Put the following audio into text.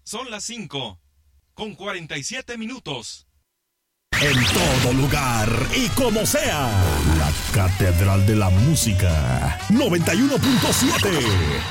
Son las 5:47. En todo lugar y como sea, la Catedral de la Música 91.7.